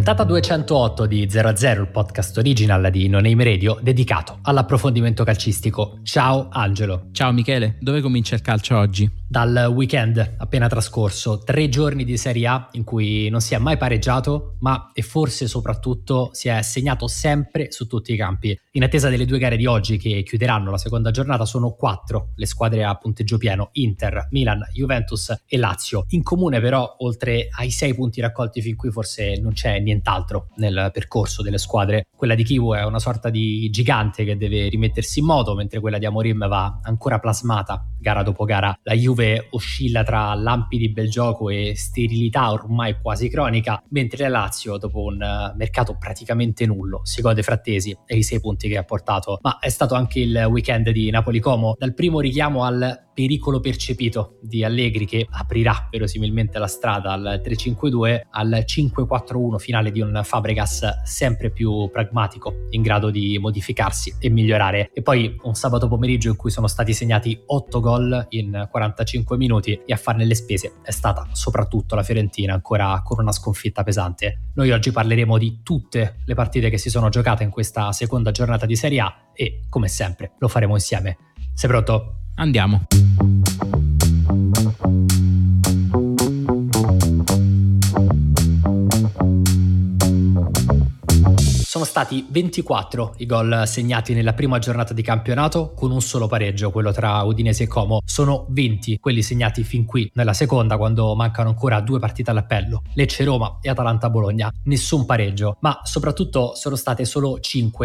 Puntata 208 di 0-0, il podcast original di No Name Radio dedicato all'approfondimento calcistico. Ciao Angelo. Ciao Michele, dove comincia il calcio oggi? Dal weekend appena trascorso, 3 giorni di Serie A in cui non si è mai pareggiato, ma e forse soprattutto si è segnato sempre su tutti i campi. In attesa delle 2 gare di oggi che chiuderanno la seconda giornata sono 4 le squadre a punteggio pieno: Inter, Milan, Juventus e Lazio. In comune però, oltre ai 6 punti raccolti fin qui, forse non c'è nient'altro nel percorso delle squadre. Quella di Kivu è una sorta di gigante che deve rimettersi in moto, mentre quella di Amorim va ancora plasmata gara dopo gara. La Juve oscilla tra lampi di bel gioco e sterilità ormai quasi cronica, mentre la Lazio, dopo un mercato praticamente nullo, si gode Frattesi e i 6 punti che ha portato. Ma è stato anche il weekend di Napoli-Como, dal primo richiamo al pericolo percepito di Allegri, che aprirà verosimilmente la strada al 3-5-2, al 5-4-1 finale di un Fabregas sempre più pragmatico, in grado di modificarsi e migliorare. E poi un sabato pomeriggio in cui sono stati segnati 8 gol in 45 minuti, e a farne le spese è stata soprattutto la Fiorentina, ancora con una sconfitta pesante. Noi oggi parleremo di tutte le partite che si sono giocate in questa seconda giornata di Serie A e, come sempre, lo faremo insieme. Sei pronto? Andiamo. Sono stati 24 i gol segnati nella prima giornata di campionato, con un solo pareggio, quello tra Udinese e Como. Sono 20 quelli segnati fin qui nella seconda, quando mancano ancora 2 partite all'appello: Lecce-Roma e Atalanta-Bologna. Nessun pareggio, ma soprattutto sono state solo 5